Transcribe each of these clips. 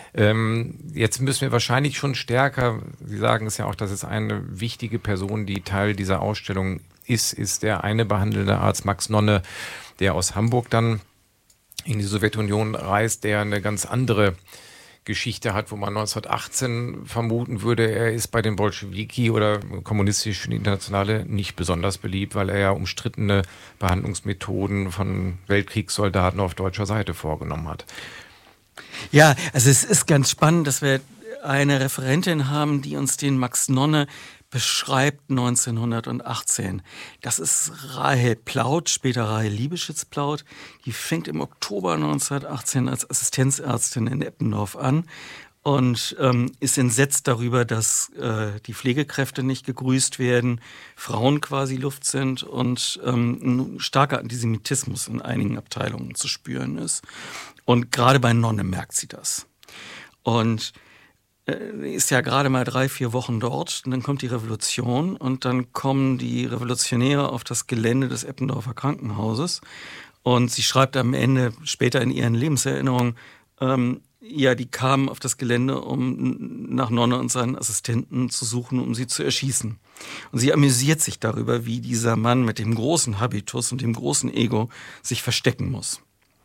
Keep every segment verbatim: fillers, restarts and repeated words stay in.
Ähm, jetzt müssen wir wahrscheinlich schon stärker, Sie sagen es ja auch, das ist eine wichtige Person, die Teil dieser Ausstellung ist, ist der eine behandelnde Arzt Max Nonne, der aus Hamburg dann in die Sowjetunion reist, der eine ganz andere Geschichte hat, wo man neunzehnhundertachtzehn vermuten würde, er ist bei den Bolschewiki oder kommunistischen Internationale nicht besonders beliebt, weil er ja umstrittene Behandlungsmethoden von Weltkriegssoldaten auf deutscher Seite vorgenommen hat. Ja, also es ist ganz spannend, dass wir eine Referentin haben, die uns den Max Nonne beschreibt neunzehnhundertachtzehn. Das ist Rahel Plaut, später Rahel Liebeschitz-Plaut. Die fängt im Oktober neunzehnhundertachtzehn als Assistenzärztin in Eppendorf an und ähm, ist entsetzt darüber, dass äh, die Pflegekräfte nicht gegrüßt werden, Frauen quasi Luft sind und ähm, ein starker Antisemitismus in einigen Abteilungen zu spüren ist. Und gerade bei Nonne merkt sie das. Und ist ja gerade mal drei, vier Wochen dort und dann kommt die Revolution und dann kommen die Revolutionäre auf das Gelände des Eppendorfer Krankenhauses und sie schreibt am Ende, später in ihren Lebenserinnerungen, ähm, ja, die kamen auf das Gelände, um nach Nonne und seinen Assistenten zu suchen, um sie zu erschießen. Und sie amüsiert sich darüber, wie dieser Mann mit dem großen Habitus und dem großen Ego sich verstecken muss.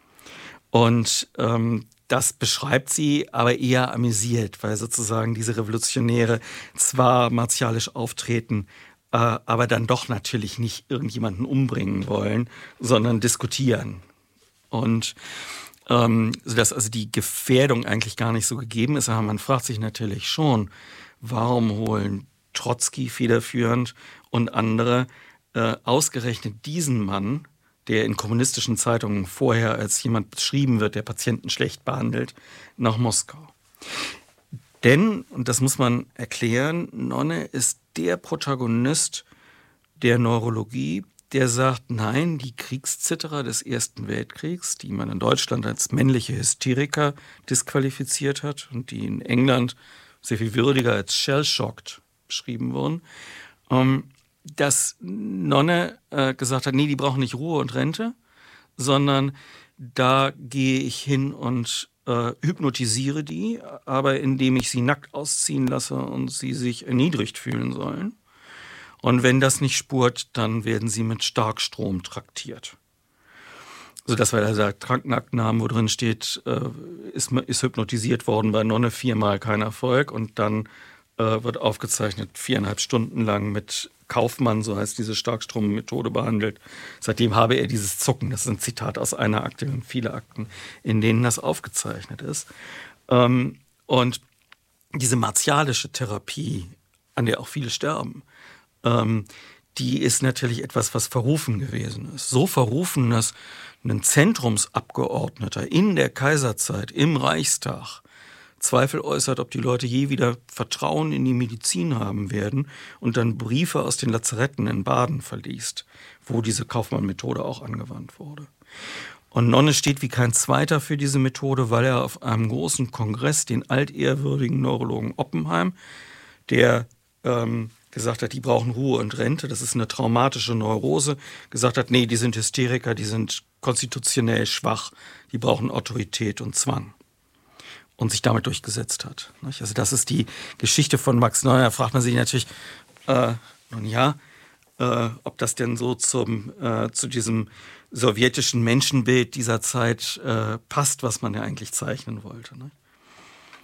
Und ähm, das beschreibt sie aber eher amüsiert, weil sozusagen diese Revolutionäre zwar martialisch auftreten, äh, aber dann doch natürlich nicht irgendjemanden umbringen wollen, sondern diskutieren. Und ähm, sodass also die Gefährdung eigentlich gar nicht so gegeben ist. Aber man fragt sich natürlich schon, warum holen Trotzki federführend und andere äh, ausgerechnet diesen Mann, der in kommunistischen Zeitungen vorher als jemand beschrieben wird, der Patienten schlecht behandelt, nach Moskau. Denn, und das muss man erklären, Nonne ist der Protagonist der Neurologie, der sagt, nein, die Kriegszitterer des Ersten Weltkriegs, die man in Deutschland als männliche Hysteriker disqualifiziert hat und die in England sehr viel würdiger als shell-shocked beschrieben wurden, ähm, dass Nonne äh, gesagt hat, nee, die brauchen nicht Ruhe und Rente, sondern da gehe ich hin und äh, hypnotisiere die, aber indem ich sie nackt ausziehen lasse und sie sich erniedrigt fühlen sollen. Und wenn das nicht spurt, dann werden sie mit Starkstrom traktiert. Sodass wir da Krankenakten haben, wo drin steht, äh, ist, ist hypnotisiert worden bei Nonne, viermal kein Erfolg und dann äh, wird aufgezeichnet, viereinhalb Stunden lang mit Kaufmann, so heißt diese Starkstrommethode, behandelt. Seitdem habe er dieses Zucken, das ist ein Zitat aus einer Akte und viele Akten, in denen das aufgezeichnet ist. Ähm, und diese martialische Therapie, an der auch viele sterben, ähm, die ist natürlich etwas, was verrufen gewesen ist. So verrufen, dass ein Zentrumsabgeordneter in der Kaiserzeit im Reichstag Zweifel äußert, ob die Leute je wieder Vertrauen in die Medizin haben werden und dann Briefe aus den Lazaretten in Baden verliest, wo diese Kaufmann-Methode auch angewandt wurde. Und Nonne steht wie kein Zweiter für diese Methode, weil er auf einem großen Kongress den altehrwürdigen Neurologen Oppenheim, der ähm, gesagt hat, die brauchen Ruhe und Rente, das ist eine traumatische Neurose, gesagt hat, nee, die sind Hysteriker, die sind konstitutionell schwach, die brauchen Autorität und Zwang. Und sich damit durchgesetzt hat. Also das ist die Geschichte von Max Nonne. Da fragt man sich natürlich, äh, nun ja, äh, ob das denn so zum, äh, zu diesem sowjetischen Menschenbild dieser Zeit äh, passt, was man ja eigentlich zeichnen wollte. Ne?